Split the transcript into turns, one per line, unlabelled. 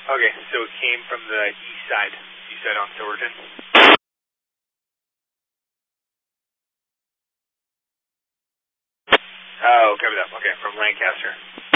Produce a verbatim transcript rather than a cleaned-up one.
Okay, so it came from the east side, east side on Silverton. Oh, copy that. Okay, from Lancaster.